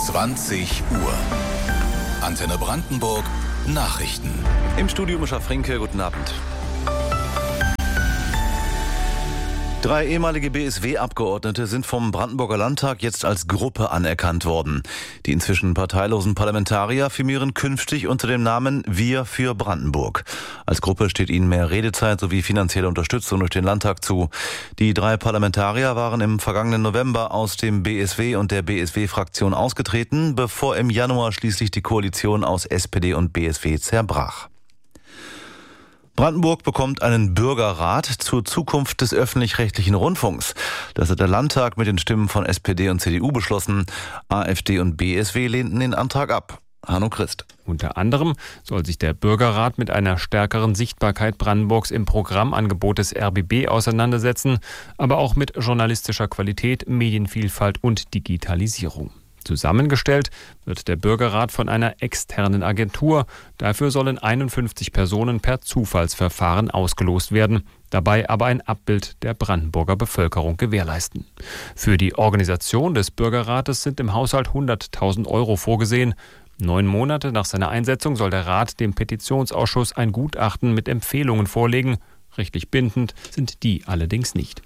20 Uhr. Antenne Brandenburg Nachrichten. Im Studio Mischa Frinke, guten Abend. 3 ehemalige BSW-Abgeordnete sind vom Brandenburger Landtag jetzt als Gruppe anerkannt worden. Die inzwischen parteilosen Parlamentarier firmieren künftig unter dem Namen Wir für Brandenburg. Als Gruppe steht ihnen mehr Redezeit sowie finanzielle Unterstützung durch den Landtag zu. Die 3 Parlamentarier waren im vergangenen November aus dem BSW und der BSW-Fraktion ausgetreten, bevor im Januar schließlich die Koalition aus SPD und BSW zerbrach. Brandenburg bekommt einen Bürgerrat zur Zukunft des öffentlich-rechtlichen Rundfunks. Das hat der Landtag mit den Stimmen von SPD und CDU beschlossen. AfD und BSW lehnten den Antrag ab. Hanno Christ. Unter anderem soll sich der Bürgerrat mit einer stärkeren Sichtbarkeit Brandenburgs im Programmangebot des RBB auseinandersetzen, aber auch mit journalistischer Qualität, Medienvielfalt und Digitalisierung. Zusammengestellt wird der Bürgerrat von einer externen Agentur. Dafür sollen 51 Personen per Zufallsverfahren ausgelost werden, dabei aber ein Abbild der Brandenburger Bevölkerung gewährleisten. Für die Organisation des Bürgerrates sind im Haushalt 100.000 € vorgesehen. 9 Monate nach seiner Einsetzung soll der Rat dem Petitionsausschuss ein Gutachten mit Empfehlungen vorlegen. Rechtlich bindend sind die allerdings nicht.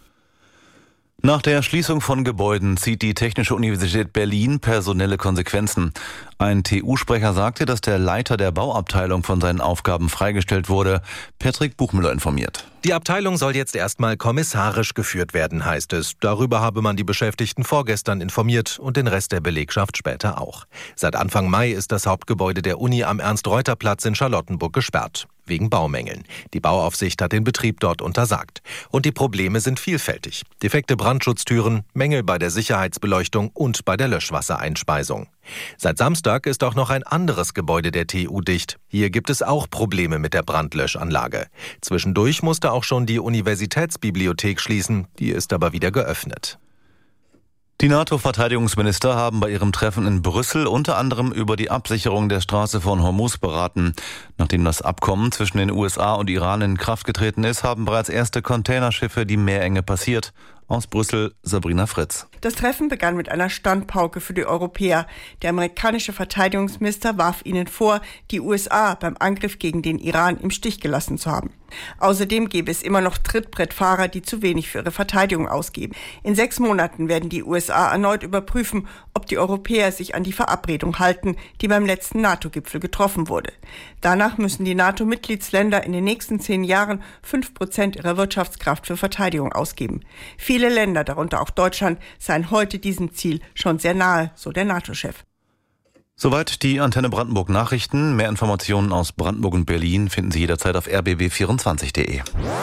Nach der Schließung von Gebäuden zieht die Technische Universität Berlin personelle Konsequenzen. Ein TU-Sprecher sagte, dass der Leiter der Bauabteilung von seinen Aufgaben freigestellt wurde. Patrick Buchmüller informiert. Die Abteilung soll jetzt erstmal kommissarisch geführt werden, heißt es. Darüber habe man die Beschäftigten vorgestern informiert und den Rest der Belegschaft später auch. Seit Anfang Mai ist das Hauptgebäude der Uni am Ernst-Reuter-Platz in Charlottenburg gesperrt. Wegen Baumängeln. Die Bauaufsicht hat den Betrieb dort untersagt. Und die Probleme sind vielfältig. Defekte Brandschutztüren, Mängel bei der Sicherheitsbeleuchtung und bei der Löschwassereinspeisung. Seit Samstag ist auch noch ein anderes Gebäude der TU dicht. Hier gibt es auch Probleme mit der Brandlöschanlage. Zwischendurch musste auch schon die Universitätsbibliothek schließen, die ist aber wieder geöffnet. Die NATO-Verteidigungsminister haben bei ihrem Treffen in Brüssel unter anderem über die Absicherung der Straße von Hormuz beraten. Nachdem das Abkommen zwischen den USA und Iran in Kraft getreten ist, haben bereits erste Containerschiffe die Meerenge passiert. Aus Brüssel, Sabrina Fritz. Das Treffen begann mit einer Standpauke für die Europäer. Der amerikanische Verteidigungsminister warf ihnen vor, die USA beim Angriff gegen den Iran im Stich gelassen zu haben. Außerdem gäbe es immer noch Trittbrettfahrer, die zu wenig für ihre Verteidigung ausgeben. In 6 Monaten werden die USA erneut überprüfen, ob die Europäer sich an die Verabredung halten, die beim letzten NATO-Gipfel getroffen wurde. Danach müssen die NATO-Mitgliedsländer in den nächsten 10 Jahren 5% ihrer Wirtschaftskraft für Verteidigung ausgeben. Viele Länder, darunter auch Deutschland, seien heute diesem Ziel schon sehr nahe, so der NATO-Chef. Soweit die Antenne Brandenburg Nachrichten. Mehr Informationen aus Brandenburg und Berlin finden Sie jederzeit auf rbb24.de.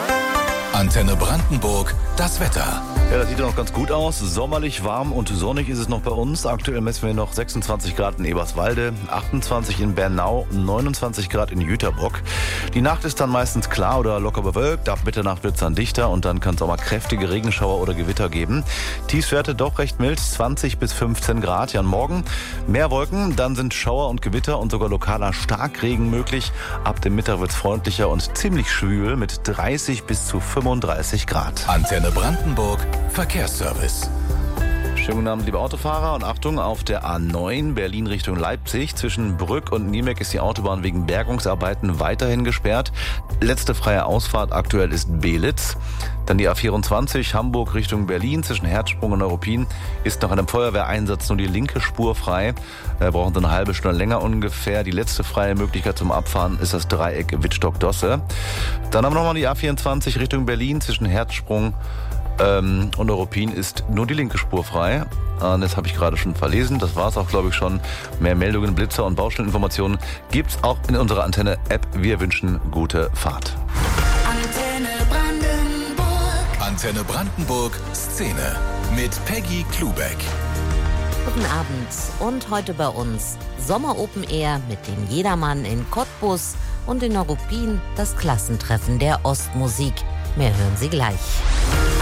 Antenne Brandenburg, das Wetter. Ja, das sieht ja noch ganz gut aus. Sommerlich warm und sonnig ist es noch bei uns. Aktuell messen wir noch 26 Grad in Eberswalde, 28 in Bernau, 29 Grad in Jüterbock. Die Nacht ist dann meistens klar oder locker bewölkt. Ab Mitternacht wird es dann dichter und dann kann es auch mal kräftige Regenschauer oder Gewitter geben. Tiefstwerte doch recht mild, 20 bis 15 Grad. Ja, morgen mehr Wolken, dann sind Schauer und Gewitter und sogar lokaler Starkregen möglich. Ab dem Mittag wird es freundlicher und ziemlich schwül mit 30 bis zu 35 Grad. Antenne Brandenburg Verkehrsservice. Schönen guten Abend, liebe Autofahrer, und Achtung, auf der A9 Berlin Richtung Leipzig zwischen Brück und Niemek ist die Autobahn wegen Bergungsarbeiten weiterhin gesperrt. Letzte freie Ausfahrt aktuell ist Belitz. Dann die A24 Hamburg Richtung Berlin zwischen Herzsprung und Neuruppin ist nach einem Feuerwehreinsatz nur die linke Spur frei. Da brauchen Sie eine halbe Stunde länger ungefähr. Die letzte freie Möglichkeit zum Abfahren ist das Dreieck Wittstock-Dosse. Dann haben wir nochmal die A24 Richtung Berlin zwischen Herzsprung und Neuruppin ist nur die linke Spur frei. Das habe ich gerade schon verlesen. Das war es auch, glaube ich, schon. Mehr Meldungen, Blitzer und Baustelleninformationen gibt's auch in unserer Antenne-App. Wir wünschen gute Fahrt. Antenne Brandenburg. Antenne Brandenburg Szene mit Peggy Klubeck. Guten Abend und heute bei uns Sommer Open Air mit dem Jedermann in Cottbus und in Neuruppin das Klassentreffen der Ostmusik. Mehr hören Sie gleich.